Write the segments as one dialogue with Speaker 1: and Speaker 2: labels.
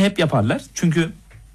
Speaker 1: hep yaparlar. Çünkü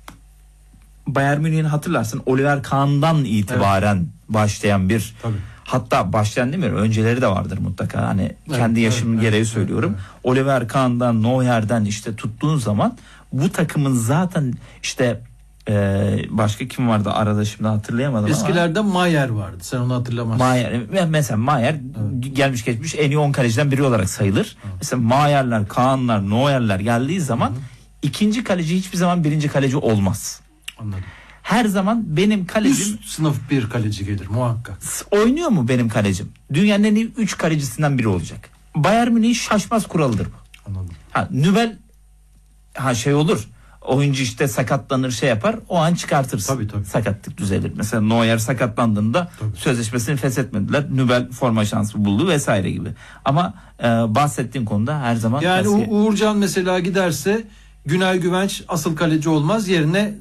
Speaker 1: Bayern Münih'in hatırlarsın Oliver Kahn'dan itibaren başlayan bir,
Speaker 2: tabii.
Speaker 1: Hatta başlayan demiyorum, önceleri de vardır mutlaka. Hani kendi yaşımın gereği söylüyorum. Oliver Kahn'dan, Neuer'den işte tuttuğun zaman bu takımın zaten işte başka kim vardı arada, şimdi hatırlayamadım.
Speaker 2: Eskilerde ama Maier vardı. Sen onu hatırlamazsın.
Speaker 1: Maier gelmiş geçmiş en iyi 10 kaleciden biri olarak sayılır. Mesela Maier'ler, Kahn'lar, Neuer'ler geldiği zaman ikinci kaleci hiçbir zaman birinci kaleci olmaz.
Speaker 2: Anladım.
Speaker 1: Her zaman benim kalecim
Speaker 2: üst sınıf bir kaleci gelir muhakkak.
Speaker 1: Oynuyor mu benim kalecim? Dünyanın en iyi 3 kalecisinden biri olacak. Bayern Münih şaşmaz kuralıdır bu.
Speaker 2: Anladım.
Speaker 1: Nübel şey olur. Oyuncu işte sakatlanır, şey yapar, o an çıkartırsın.
Speaker 2: Tabii.
Speaker 1: Sakatlık düzelir. Mesela Neuer sakatlandığında sözleşmesini feshetmediler. Nübel forma şansı buldu vesaire gibi. Ama bahsettiğim konuda her zaman
Speaker 2: yani Uğurcan mesela giderse Günay Güvenç asıl kaleci olmaz, yerine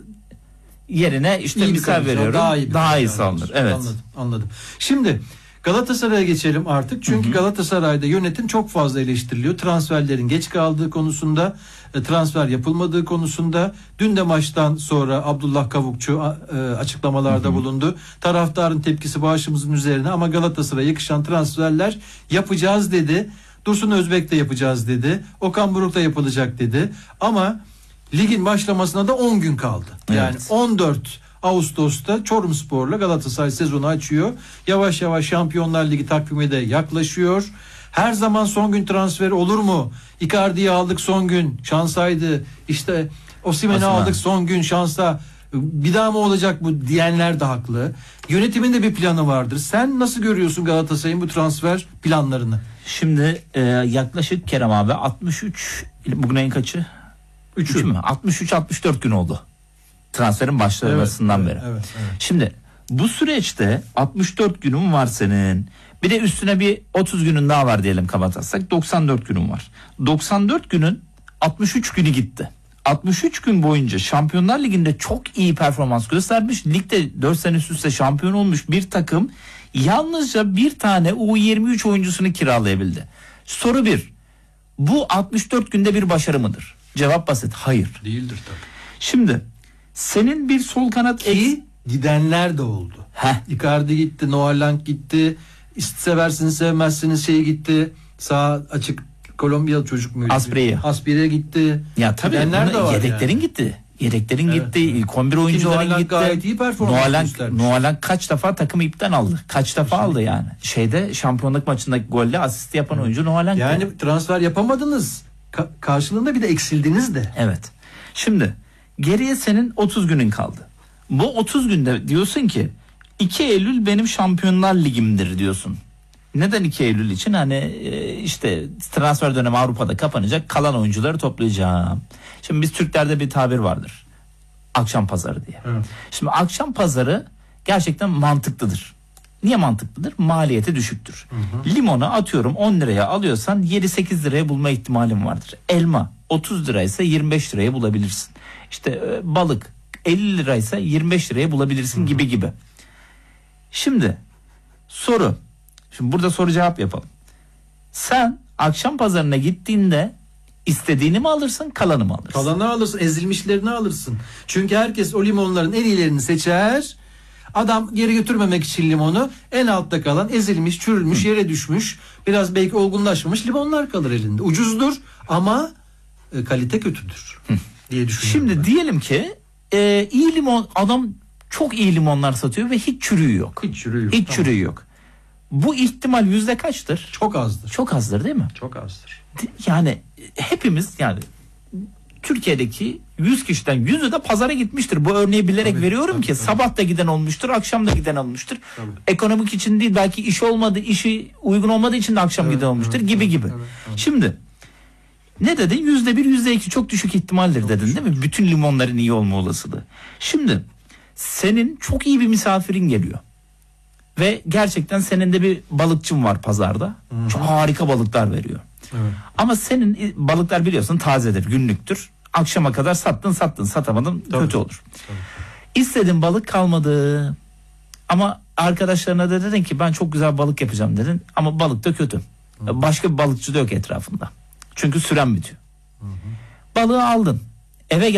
Speaker 1: işte misal veriyorum. Daha iyi alınır. Evet.
Speaker 2: Anladım. Şimdi Galatasaray'a geçelim artık. Çünkü Galatasaray'da yönetim çok fazla eleştiriliyor. Transferlerin geç kaldığı konusunda, transfer yapılmadığı konusunda. Dün de maçtan sonra Abdullah Kavukçu açıklamalarda bulundu. Taraftarın tepkisi başımızın üzerine ama Galatasaray'a yakışan transferler yapacağız dedi. Dursun Özbek de yapacağız dedi. Okan Buruk da yapılacak dedi. Ama ligin başlamasına da 10 gün kaldı. Yani 14 Ağustos'ta Çorumspor'la Galatasaray sezonu açıyor. Yavaş yavaş Şampiyonlar Ligi takvimi de yaklaşıyor. Her zaman son gün transferi olur mu? Icardi'yi aldık son gün, şansaydı. İşte Osimhen'i aldık son gün, şansa. Bir daha mı olacak bu diyenler de haklı. Yönetimin de bir planı vardır. Sen nasıl görüyorsun Galatasaray'ın bu transfer planlarını?
Speaker 1: Şimdi yaklaşık Kerem abi 63, bugün ayın kaçı? 3 mü? 63-64 gün oldu. Transferin başlamasından beri.
Speaker 2: Evet.
Speaker 1: Şimdi bu süreçte 64 günün var senin. Bir de üstüne bir 30 günün daha var diyelim kapatarsak. 94 günün var. 94 günün 63 günü gitti. 63 gün boyunca Şampiyonlar Ligi'nde çok iyi performans göstermiş. Ligde 4 sene üst üste şampiyon olmuş bir takım yalnızca bir tane U23 oyuncusunu kiralayabildi. Soru 1. Bu 64 günde bir başarı mıdır? Cevap basit. Hayır.
Speaker 2: Değildir tabii.
Speaker 1: Şimdi senin bir sol kanat
Speaker 2: gidenler de oldu. Icardi gitti, Noalang gitti. Seversiniz sevmezsiniz gitti. Sağ açık Kolombiyalı çocuk muydu? Asprilla gitti.
Speaker 1: Ya tabii yedeklerin gitti. Yedeklerin gitti. İlk 11 oyuncuların gitti.
Speaker 2: Gayet iyi performans
Speaker 1: Noalang kaç defa takımı ipten aldı. Kaç defa aldı yani. Şampiyonluk maçındaki golle asist yapan oyuncu Noalang.
Speaker 2: Yani transfer yapamadınız. Karşılığında bir de eksildiniz de.
Speaker 1: Evet. Şimdi geriye senin 30 günün kaldı. Bu 30 günde diyorsun ki 2 Eylül benim Şampiyonlar Ligimdir diyorsun. Neden 2 Eylül için? İşte transfer dönemi Avrupa'da kapanacak, kalan oyuncuları toplayacağım. Şimdi biz Türklerde bir tabir vardır. Akşam pazarı diye.
Speaker 2: Evet.
Speaker 1: Şimdi akşam pazarı gerçekten mantıklıdır. Niye mantıklıdır? Maliyeti düşüktür. Limonu atıyorum 10 liraya alıyorsan 7-8 liraya bulma ihtimalin vardır. Elma 30 liraysa 25 liraya bulabilirsin. İşte balık 50 liraysa 25 liraya bulabilirsin gibi. Şimdi soru. Şimdi burada soru cevap yapalım. Sen akşam pazarına gittiğinde istediğini mi alırsın, kalanı mı alırsın?
Speaker 2: Kalanı alırsın, ezilmişlerini alırsın. Çünkü herkes o limonların en iyilerini seçer. Adam geri götürmemek için limonu en altta kalan ezilmiş, çürülmüş, yere düşmüş, biraz belki olgunlaşmamış limonlar kalır elinde. Ucuzdur ama kalite kötüdür diye düşünüyorum.
Speaker 1: Şimdi diyelim ki iyi limon, adam çok iyi limonlar satıyor ve hiç çürüğü yok. Hiç çürüğü yok. Bu ihtimal yüzde kaçtır?
Speaker 2: Çok azdır.
Speaker 1: Çok azdır değil mi?
Speaker 2: Çok azdır.
Speaker 1: Yani hepimiz Türkiye'deki 100 kişiden 100'ü de pazara gitmiştir. Bu örneği bilerek veriyorum ki sabah da giden olmuştur, akşam da giden olmuştur. Ekonomik için değil, belki işi uygun olmadığı için de akşam giden olmuştur gibi. Şimdi ne dedin? %1, %2 çok düşük ihtimaldir dedin değil mi? Bütün limonların iyi olma olasılığı. Şimdi senin çok iyi bir misafirin geliyor. Ve gerçekten senin de bir balıkçın var pazarda. Çok harika balıklar veriyor.
Speaker 2: Evet.
Speaker 1: Ama senin balıklar biliyorsun tazedir, günlüktür. Akşama kadar sattın, satamadın, kötü olur. İstediğin balık kalmadı. Ama arkadaşlarına da dedin ki ben çok güzel balık yapacağım dedin. Ama balık da kötü. Başka bir balıkçı da yok etrafında. Çünkü süren bitiyor. Balığı aldın. Eve